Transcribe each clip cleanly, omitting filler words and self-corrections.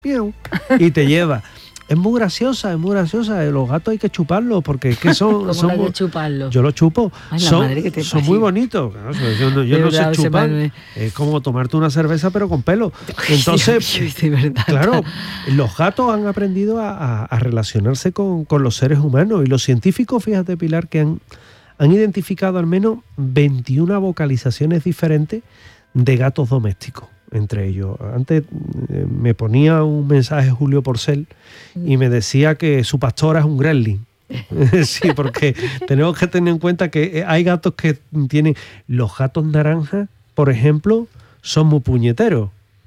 miau, y te lleva. Es muy graciosa. Los gatos hay que chuparlos porque es que son... ¿Cómo hay que chuparlos? Yo los chupo. Ay, son muy bonitos. Claro, yo no sé chupar. Es como tomarte una cerveza pero con pelo. Entonces, claro, los gatos han aprendido a relacionarse con los seres humanos. Y los científicos, fíjate, Pilar, que han identificado al menos 21 vocalizaciones diferentes de gatos domésticos. Entre ellos. Antes me ponía un mensaje Julio Porcel y me decía que su pastora es un gremlin. Sí, porque tenemos que tener en cuenta que hay gatos que tienen... Los gatos naranjas, por ejemplo, son muy puñeteros.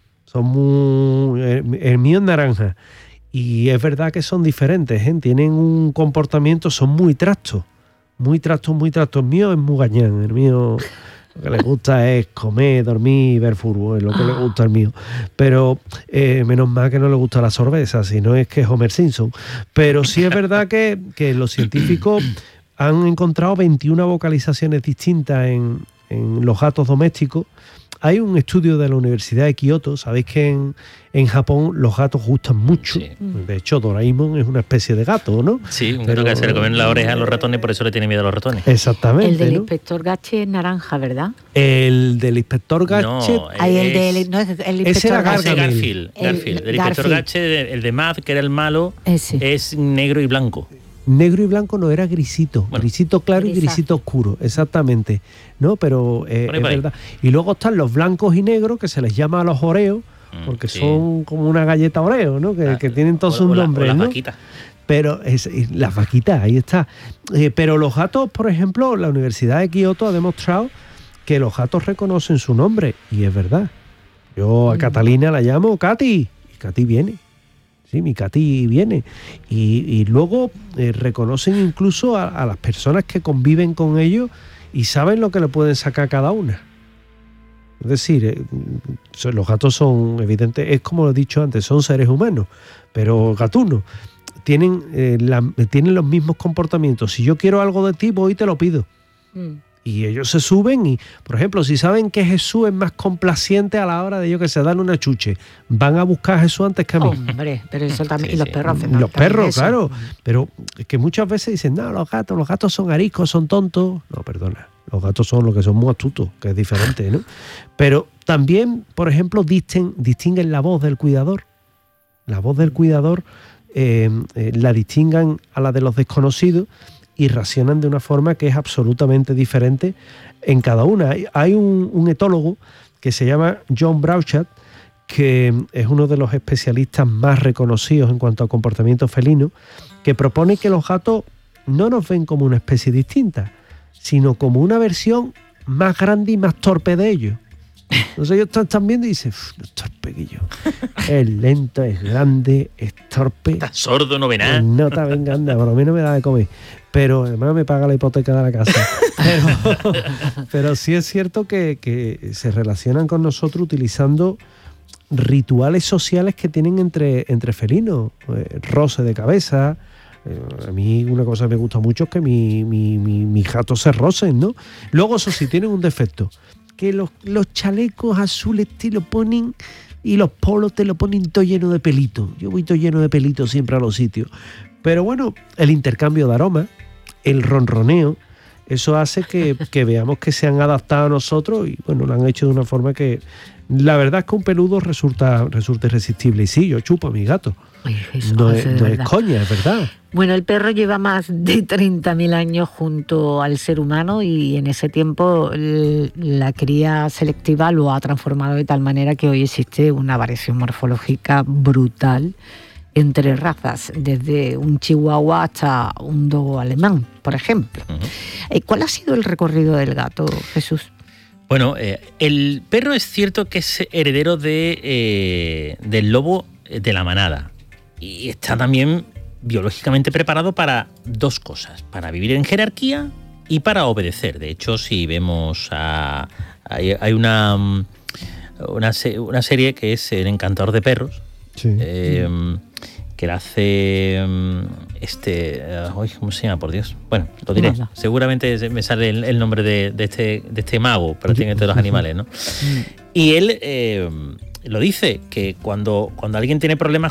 El mío es naranja. Y es verdad que son diferentes, ¿eh? Tienen un comportamiento, son muy trastos. Muy trastos. El mío es muy gañán, el mío... Lo que le gusta es comer, dormir y ver fútbol, es lo que le gusta al mío. Pero menos mal que no le gusta la cerveza, si no es que es Homer Simpson. Pero sí es verdad que los científicos han encontrado 21 vocalizaciones distintas en los gatos domésticos. Hay un estudio de la Universidad de Kioto, sabéis que en Japón los gatos gustan mucho. Sí. De hecho, Doraemon es una especie de gato, ¿no? Sí, un gato que se le comen la oreja a los ratones, por eso le tiene miedo a los ratones. Exactamente. El del inspector Gache es naranja, ¿verdad? El del inspector Gache... No, el inspector ese era Garfield. El inspector Gache, el de Matt, que era el malo, es negro y blanco. Negro y blanco no, era grisito. Bueno, grisito claro y grisito oscuro, exactamente. ¿No? Pero es verdad. Y luego están los blancos y negros, que se les llama a los oreos, porque son como una galleta oreo, ¿no? Que tienen todos sus nombres, las ¿no? vaquitas. Pero las vaquitas, ahí está. Pero los gatos, por ejemplo, la Universidad de Kioto ha demostrado que los gatos reconocen su nombre, y es verdad. Yo a Catalina la llamo Katy, y Katy viene. Sí, mi Katy viene. Y luego reconocen incluso a las personas que conviven con ellos y saben lo que le pueden sacar a cada una. Es decir, los gatos son evidentes, es como lo he dicho antes, son seres humanos, pero gatunos. Tienen los mismos comportamientos. Si yo quiero algo de ti, voy y te lo pido. Y ellos se suben y, por ejemplo, si saben que Jesús es más complaciente a la hora de ellos que se dan una chuche, van a buscar a Jesús antes que a mí. Hombre, pero eso también... Sí, y los perros... Los perros, claro. Pero es que muchas veces dicen, no, los gatos son ariscos, son tontos. No, perdona. Los gatos son lo que son muy astutos, que es diferente, ¿no? Pero también, por ejemplo, distinguen la voz del cuidador. La voz del cuidador la distingan a la de los desconocidos y racionan de una forma que es absolutamente diferente en cada una. Hay un etólogo que se llama John Brauchat, que es uno de los especialistas más reconocidos en cuanto a comportamiento felino, que propone que los gatos no nos ven como una especie distinta, sino como una versión más grande y más torpe de ellos. Entonces ellos están viendo y dicen, no es torpe que yo. Es lento, es grande, es torpe. Estás sordo, no ve nada. No te venga, anda, por lo menos me da de comer. Pero además me paga la hipoteca de la casa. Pero sí es cierto que se relacionan con nosotros utilizando rituales sociales que tienen entre felinos. Roce de cabeza. A mí una cosa que me gusta mucho es que mis gatos se rocen, ¿no? Luego, eso sí, tienen un defecto. Que los chalecos azules te lo ponen y los polos te lo ponen todo lleno de pelitos. Yo voy todo lleno de pelitos siempre a los sitios. Pero bueno, el intercambio de aromas, el ronroneo, eso hace que veamos que se han adaptado a nosotros y bueno, lo han hecho de una forma que la verdad es que un peludo resulta irresistible. Y sí, yo chupo a mi gato. Oye, Jesús, no es coña, es verdad. Bueno, el perro lleva más de 30.000 años junto al ser humano y en ese tiempo la cría selectiva lo ha transformado de tal manera que hoy existe una variación morfológica brutal entre razas, desde un chihuahua hasta un dogo alemán, por ejemplo. Uh-huh. ¿Cuál ha sido el recorrido del gato, Jesús? Bueno, el perro es cierto que es heredero del lobo de la manada y está también biológicamente preparado para dos cosas, para vivir en jerarquía y para obedecer. De hecho, si vemos hay una serie que es El encantador de perros, sí. Que la hace ¿cómo se llama? Por Dios. Bueno, lo diré. No. Seguramente me sale el nombre de este mago, pero tiene todos los animales, ¿no? Y él lo dice, que cuando alguien tiene problemas